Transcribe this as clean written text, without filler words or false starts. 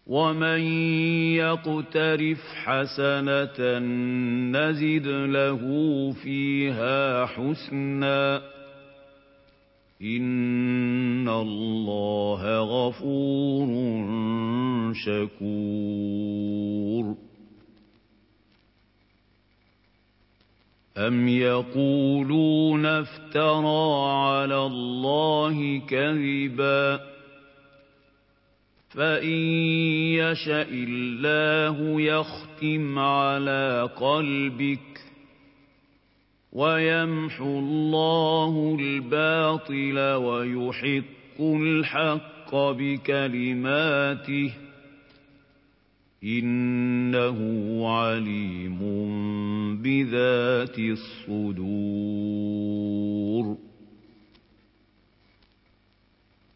ومن يقترف حسنة نزد له فيها حسنا إن الله غفور شكور أم يقولون افترى على الله كذبا فإن يشأ الله يختم على قلبك ويمحو الله الباطل ويحق الحق بكلماته إنه عليم بذات الصدور